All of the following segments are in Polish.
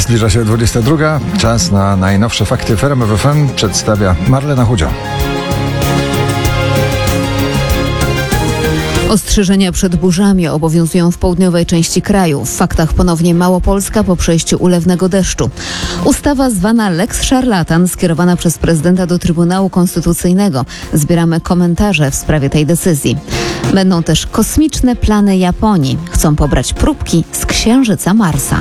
Zbliża się 22. Czas na najnowsze fakty w RMF FM przedstawia Marlena Chudzio. Ostrzeżenia przed burzami obowiązują w południowej części kraju. W faktach ponownie Małopolska po przejściu ulewnego deszczu. Ustawa zwana Lex Szarlatan skierowana przez prezydenta do Trybunału Konstytucyjnego. Zbieramy komentarze w sprawie tej decyzji. Będą też kosmiczne plany Japonii. Chcą pobrać próbki z księżyca Marsa.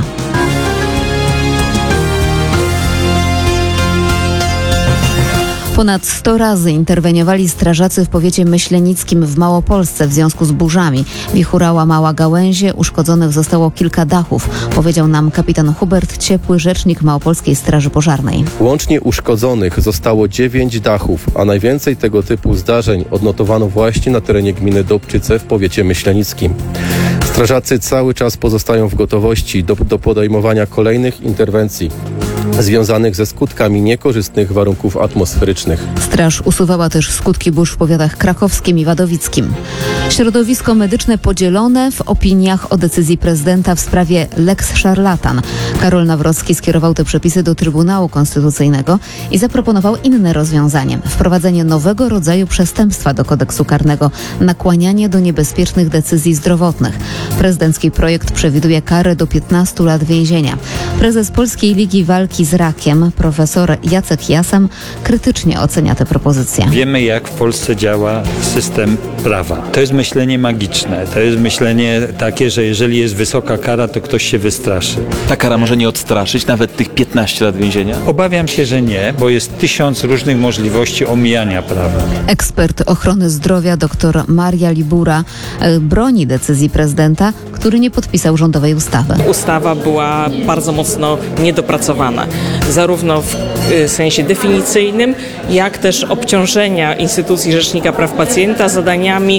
Ponad 100 razy interweniowali strażacy w powiecie myślenickim w Małopolsce w związku z burzami. Wichura łamała gałęzie, uszkodzonych zostało kilka dachów, powiedział nam kapitan Hubert Ciepły, rzecznik Małopolskiej Straży Pożarnej. Łącznie uszkodzonych zostało 9 dachów, a najwięcej tego typu zdarzeń odnotowano właśnie na terenie gminy Dobczyce w powiecie myślenickim. Strażacy cały czas pozostają w gotowości do podejmowania kolejnych interwencji związanych ze skutkami niekorzystnych warunków atmosferycznych. Straż usuwała też skutki burz w powiatach krakowskim i wadowickim. Środowisko medyczne podzielone w opiniach o decyzji prezydenta w sprawie Lex Szarlatan. Karol Nawrocki skierował te przepisy do Trybunału Konstytucyjnego i zaproponował inne rozwiązanie. Wprowadzenie nowego rodzaju przestępstwa do kodeksu karnego. Nakłanianie do niebezpiecznych decyzji zdrowotnych. Prezydencki projekt przewiduje karę do 15 lat więzienia. Prezes Polskiej Ligi Walki z Rakiem, profesor Jacek Jasem, krytycznie ocenia tę propozycję. Wiemy, jak w Polsce działa system prawa. To jest myślenie magiczne. To jest myślenie takie, że jeżeli jest wysoka kara, to ktoś się wystraszy. Ta kara może nie odstraszyć nawet tych 15 lat więzienia? Obawiam się, że nie, bo jest 1000 różnych możliwości omijania prawa. Ekspert ochrony zdrowia dr Maria Libura broni decyzji prezydenta, który nie podpisał rządowej ustawy. Ustawa była bardzo mocno niedopracowana, zarówno w sensie definicyjnym, jak też obciążenia instytucji Rzecznika Praw Pacjenta zadaniami,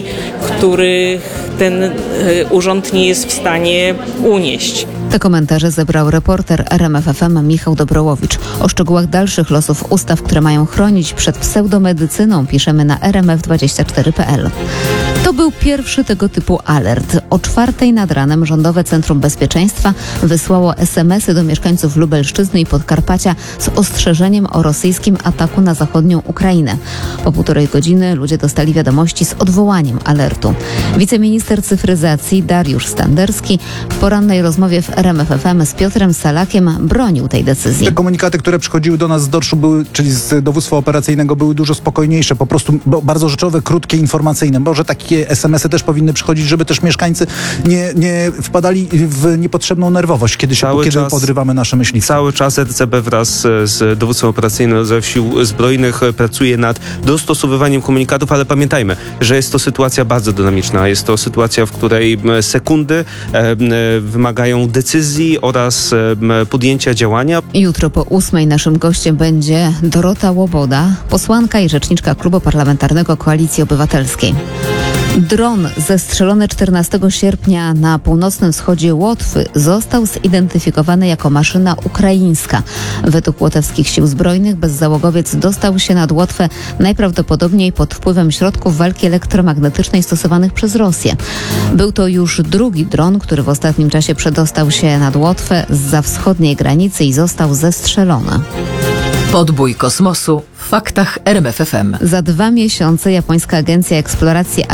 których ten urząd nie jest w stanie unieść. Te komentarze zebrał reporter RMF FM Michał Dobrołowicz. O szczegółach dalszych losów ustaw, które mają chronić przed pseudomedycyną, piszemy na rmf24.pl. To był pierwszy tego typu alert. O 4:00 nad ranem Rządowe Centrum Bezpieczeństwa wysłało SMS-y do mieszkańców Lubelszczyzny i Podkarpacia z ostrzeżeniem o rosyjskim ataku na zachodnią Ukrainę. Po 1,5 godziny ludzie dostali wiadomości z odwołaniem alertu. Wiceminister cyfryzacji Dariusz Standerski w porannej rozmowie w RMF FM z Piotrem Salakiem bronił tej decyzji. Te komunikaty, które przychodziły do nas z DORSZ-u, czyli z dowództwa operacyjnego, były dużo spokojniejsze, po prostu bardzo rzeczowe, krótkie, informacyjne. Może takie SMS-y też powinny przychodzić, żeby też mieszkańcy nie wpadali w niepotrzebną nerwowość, kiedy podrywamy nasze myśliwce. Cały czas RCB wraz z dowództwem operacyjnym ze Sił Zbrojnych pracuje nad dostosowywaniem komunikatów, ale pamiętajmy, że jest to sytuacja bardzo dynamiczna. Jest to sytuacja, w której sekundy wymagają decyzji oraz podjęcia działania. Jutro po 8:00 naszym gościem będzie Dorota Łoboda, posłanka i rzeczniczka Klubu Parlamentarnego Koalicji Obywatelskiej. Dron zestrzelony 14 sierpnia na północnym wschodzie Łotwy został zidentyfikowany jako maszyna ukraińska. Według łotewskich sił zbrojnych bezzałogowiec dostał się nad Łotwę najprawdopodobniej pod wpływem środków walki elektromagnetycznej stosowanych przez Rosję. Był to już drugi dron, który w ostatnim czasie przedostał się nad Łotwę zza wschodniej granicy i został zestrzelony. Podbój kosmosu w faktach RMF FM. Za 2 miesiące japońska agencja eksploracji